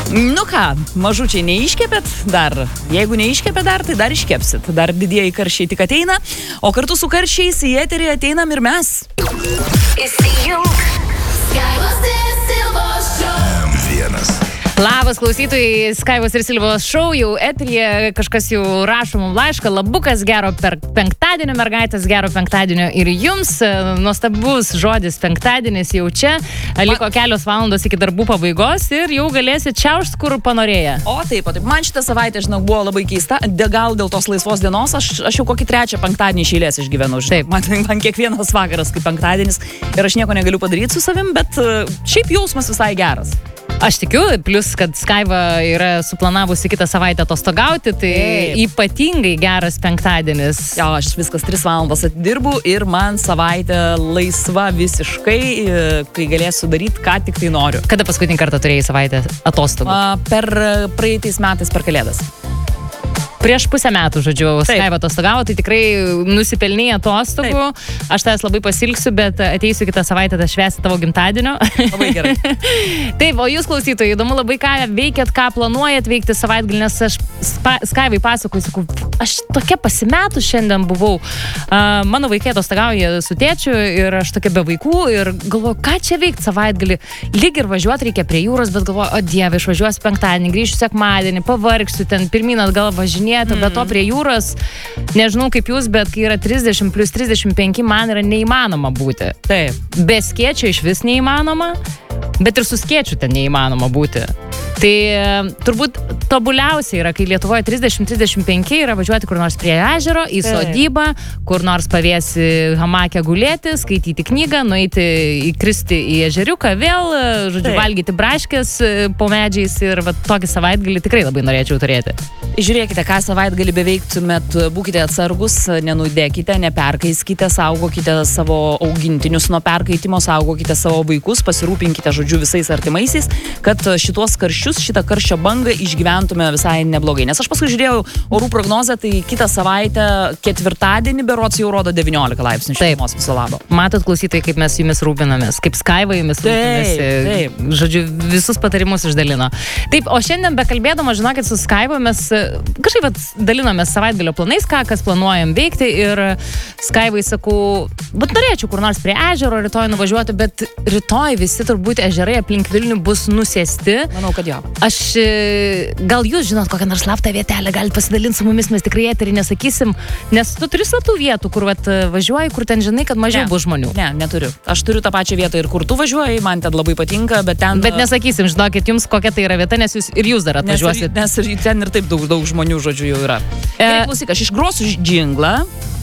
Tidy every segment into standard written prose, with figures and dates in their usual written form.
Nu ką, mažučiai neiškepėt dar. Jeigu neiškepėt dar, tai dar iškepsit. Dar didieji karščiai tik ateina, o kartu su karščiais į eterį ateinam ir mes. Labas klausytojai, Skaivos ir Silvos šou jau eteryje, kažkas jau rašo mums laišką, labukas, gero penktadienio mergaitės, gero penktadienio ir jums, nuostabus žodis penktadienis jau čia, liko kelios valandos iki darbų pabaigos ir jau galėsit čiaušt, kur panorėję. O taip, man šitą savaitę, žinau, buvo labai keista, gal dėl tos laisvos dienos, aš jau kokį trečią penktadienį iš eilės išgyvenu, žinau. Man kiekvienas vakaras kaip penktadienis ir aš nieko negaliu padaryti su savim, bet šiaip jausmas visai geras. Aš tikiu, plus, kad Skaiva yra suplanavusi kitą savaitę atostogauti, tai ypatingai geras penktadienis. Jo, aš viskas 3 valandas atidirbu ir man savaitė laisva visiškai, kai galėsiu daryti, ką tik tai noriu. Kada paskutinį kartą turėjai savaitę atostogų? Per praeitais metais per Kalėdas. Prieš pusę metų, žodžiu, Skaiva atostogavo, tai tikrai nusipelnėjai atostogų. Taip. Aš tavęs labai pasilgsiu, bet ateisiu kitą savaitę švęsti tavo gimtadienio. Labai gerai. Taip, o jūs klausytojai, įdomu labai, ką veikiat, ką planuojat veikti savaitgalį, nes aš Skaivai pasakoju, sakau, aš tokia pasimetus šiandien buvau. Mano vaikai atostogauja su tėčiu ir aš tokia be vaikų ir galvoju, ką čia veikti savaitgalį. Lyg ir važiuoti reikia prie jūros, bet galvoju, o dieve, išvažiuosiu penktadienį, grįšiu sekmadienį, pavargsiu ten, pirmyn atgal važinėti. Bet to prie jūros, nežinau kaip jūs, bet kai yra 30 plus 35, man yra neįmanoma būti. Taip. Be skėčio iš vis neįmanoma, bet ir su skėčiu ten neįmanoma būti. Tai turbūt tobuliausia yra, kai Lietuvoje 30-35 yra važiuoti kur nors prie ežero, į sodybą, kur nors pavėsi hamakę gulėti, skaityti knygą, nueiti įkristi į ežeriuką vėl, žodžiu, valgyti braškės po medžiais ir va, tokį savaitgalį tikrai labai norėčiau turėti. Žiūrėkite, ką savaitgalį beveiktumėt, būkite atsargus, nenudėkite, neperkaiskite, saugokite savo augintinius nuo perkaitimo, saugokite savo vaikus, pasirūpinkite, žodžiu, visais artimaisiais, kad šitos karščius, šitą karščio bangą išgyventume visai neblogai. Nes aš paskui žiūrėjau orų prognozę, tai kitą savaitę, ketvirtadienį, berods jau rodo 19 laipsnių šilumos, viso labo. Matot, klausytojai, kaip mes jumis rūpinamės, kaip Skaiva jumis rūpinasi. Taip. Žodžiu, visus patarimus išdalino. Taip, o šiandien bekalbėdama, žinokit, su Skaiva mes kažkaip dalinomės savaitgalio planais, kas planuojam veikti ir Skaivai sakau, bet norėčiau kur nors prie ežero rytoj nuvažiuoti, bet rytoj visi turbūt ežerai aplink Vilnių bus nusėsti. Manau, kad jo. Aš, gal jūs žinot kokią nors slaptą vietelę, gali pasidalinti su mumis, mes tikrai eterį nesakysim, nes tu turi slaptų vietų, kur važiuoji, kur ten žinai, kad mažiau bus žmonių. Ne, neturiu. Aš turiu tą pačią vietą ir kur tu važiuoji, man ten labai patinka, bet ten... Bet nesakysim, žinokit, jums kokia tai yra vieta, nes jūs dar atvažiuosit. Nes ten ir taip daug žmonių, žodžiu, jau yra. Klausyk, aš išgrosiu džinglą.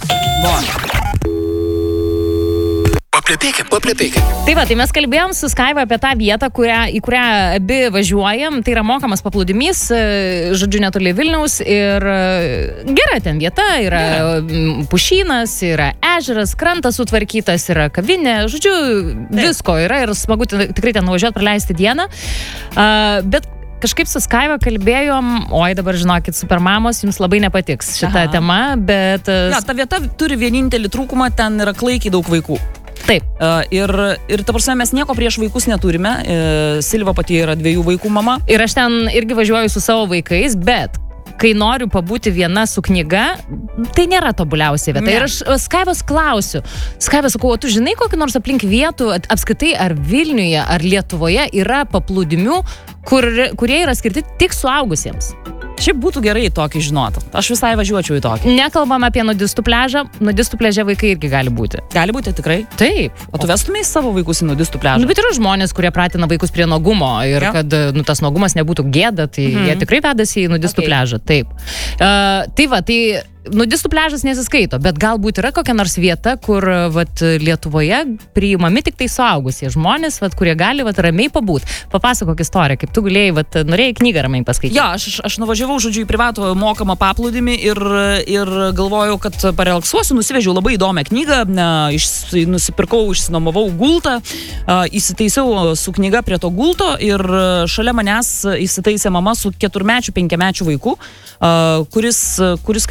Paplepėkim. Tai va, tai mes kalbėjom su Skaiva apie tą vietą, į kurią abi važiuojam. Tai yra mokamas paplūdimys, žodžiu, netoli Vilniaus. Ir gera ten vieta, yra pušynas, yra ežeras, krantas sutvarkytas, yra kavinė. Žodžiu, visko yra ir smagu tikrai ten nuvažiuoti, praleisti dieną. Bet kažkaip su Skaiva kalbėjom, dabar žinokit, supermamos, jums labai nepatiks šita tema, bet... Ja, ta vieta turi vienintelį trūkumą, ten yra klaikiai daug vaikų. Taip. Ir ta prasme, mes nieko prieš vaikus neturime. Silva pati yra 2 vaikų mama. Ir aš ten irgi važiuoju su savo vaikais, bet kai noriu pabūti viena su knyga, tai nėra tobuliausia vieta. Ir aš Skaivos klausiu. Skaiva, sakau, o tu žinai kokį nors aplink vietų, apskritai ar Vilniuje, ar Lietuvoje yra paplūdimių, kurie yra skirti tik suaugusiems? Šiaip būtų gerai tokį žinoti. Aš visai važiuočiau į tokį. Nekalbam apie nudistų pliažą. Nudistų pliaže vaikai irgi gali būti. Gali būti, tikrai? Taip. O tu vestumės savo vaikus į nudistų pliažą? Bet yra žmonės, kurie pratina vaikus prie nuogumo ir kad tas nuogumas nebūtų gėda, tai jie tikrai vedasi į nudistų pliažą. Taip. Tai va, tai nudistų pliažas nesiskaito, bet galbūt yra kokia nors vieta, kur Lietuvoje priimami tik tai suaugusie žmonės, kurie gali ramiai pabūt. Papasakok istoriją, kaip tu galėjai, norėjai knygą ramiai paskaityti. Ja, aš nuvažiavau, žodžiu, į privatų mokamą paplūdimį ir galvojau, kad parelaksuosiu, nusivežiau labai įdomią knygą, nusipirkau, išsinomavau gultą, įsitaisiau su knyga prie to gulto ir šalia manęs įsitaisė mama su 4-5 vaiku, kuris, kaip suprantu,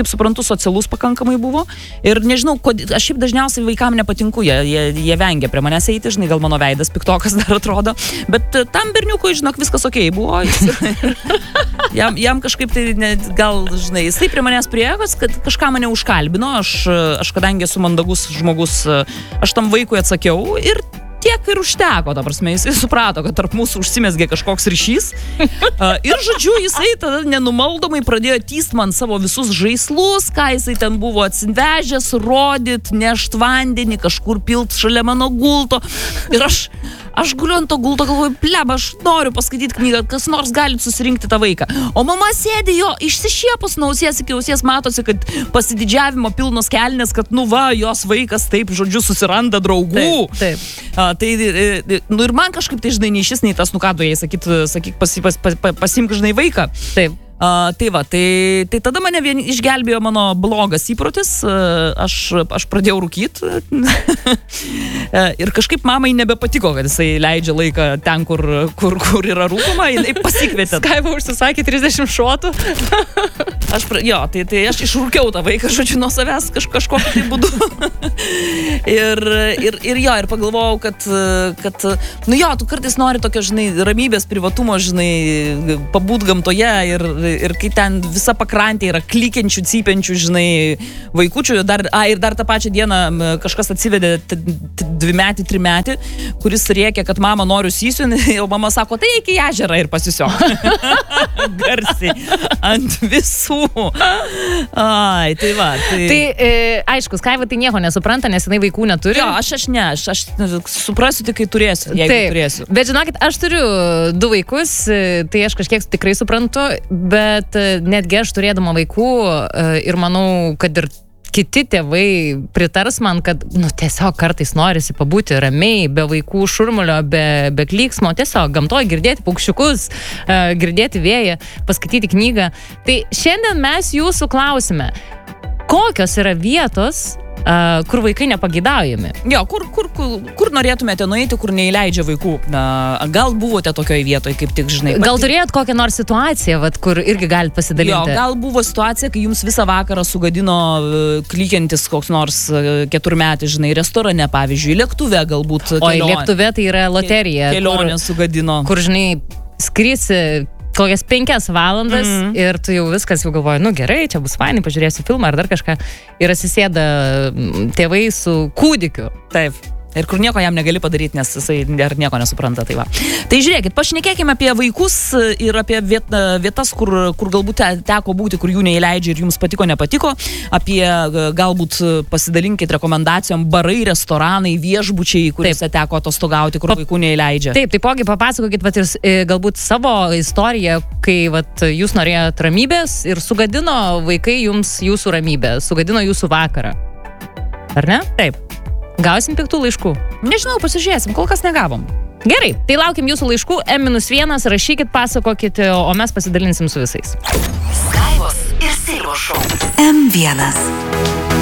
kartu socialus pakankamai buvo. Ir nežinau, aš šiaip dažniausiai vaikam nepatinku, jie vengia prie manęs eiti, žinai, gal mano veidas piktokas dar atrodo, bet tam berniukui, žinok, viskas okei buvo. Jam kažkaip tai, gal, žinai, jisai prie manęs priėjo, kad kažką mane užkalbino, aš kadangi esu mandagus žmogus, aš tam vaikui atsakiau ir tiek ir užteko, ta prasme, jisai suprato, kad tarp mūsų užsimezgė kažkoks ryšys. Ir, žodžiu, jisai tada nenumaldomai pradėjo tyst man savo visus žaislus, ką jisai ten buvo atsivežęs, rodyt, nešt vandenį, kažkur pilt šalia mano gulto. Ir aš guliu ant to gulto, galvoju, pleba, aš noriu paskaityti knygą, kas nors galit susirinkti tą vaiką. O mama sėdi jo išsišiepus nuo ausies iki ausies, matosi, kad pasididžiavimo pilnos kelnės, kad, nu va, jos vaikas taip, žodžiu, susiranda draugų. Taip. Nu ir man kažkaip tai, žinai, nei šis, nei tas, nu ką tu jai sakyk, pasimk, žinai, vaiką. Taip. Tai va, tai tada mane išgelbėjo mano blogas įprotis, aš pradėjau rūkyti ir kažkaip mamai nebepatiko, kad jisai leidžia laiką ten, kur yra rūkoma, jinai pasikvietė. Skaiva užsisakė 30 šotų. Tai aš išrūkiau tą vaiką, žodžiu, nuo savęs kažkokiu tai būdu. ir pagalvojau, kad nu jo, tu kartais nori tokio, žinai, ramybės, privatumo, žinai, pabūt gamtoje ir kai ten visa pakrantė yra klikiančių, cypiančių, žinai, vaikučių, ir dar tą pačią dieną kažkas atsivedė 2-metį, 3-metį, kuris rėkė, kad mama noriu sysiu, o mama sako, tai iki ežerą ir pasisiok. Garsiai, ant visų. Ai, tai va. Tai aišku, Skaiva tai nieko nesupranta, nes jinai vaikų neturi. Jo, aš suprasiu tik, kai turėsiu, jeigu turėsiu. Bet žinokit, aš turiu 2 vaikus, tai aš kažkiek tikrai suprantu, bet netgi aš turėdama vaikų ir manau, kad ir kiti tėvai pritars man, kad tiesiog kartais norisi pabūti ramiai, be vaikų šurmulio, be klyksmo, tiesiog gamtoje girdėti paukščiukus, girdėti vėją, paskaityti knygą. Tai šiandien mes jūsų klausime, kokios yra vietos, kur vaikai nepageidaujami. Jo, kur norėtumėte nueiti, kur neįleidžia vaikų? Gal buvote tokioje vietoje, kaip tik, žinai. Gal turėjot kokią nors situaciją, kur irgi galite pasidalinti? Jo, gal buvo situacija, kai jums visą vakarą sugadino klykiantis koks nors 4-metis, žinai, restorane, pavyzdžiui, lėktuve galbūt. Oi, lėktuve tai yra loterija. Kelionė sugadino. Kur, žinai, skrisi kokias 5 valandas ir tu jau viskas jau galvoji, gerai, čia bus fainai, pažiūrėsiu filmą ar dar kažką. Ir atsisėda tėvai su kūdikiu. Taip. Ir kur nieko jam negali padaryti, nes jisai dar nieko nesupranta. Tai va. Tai žiūrėkit, pašnekėkime apie vaikus ir apie vietas, kur galbūt teko būti, kur jų neįleidžia ir jums patiko, nepatiko. Apie galbūt pasidalinkit rekomendacijom barai, restoranai, viešbučiai, kuriuose teko atostogauti, kur vaikų neįleidžia. Taip, taipogi papasakokit galbūt savo istoriją, kai jūs norėjot ramybės ir sugadino vaikai jums jūsų ramybę, sugadino jūsų vakarą. Ar ne? Taip. Gausim piktų laiškų? Nežinau, pasižiūrėsim, kol kas negavom. Gerai, tai laukiam jūsų laiškų, M-1, rašykit, pasakokit, o mes pasidalinsim su visais. Skaivos ir Silvos šou. M1.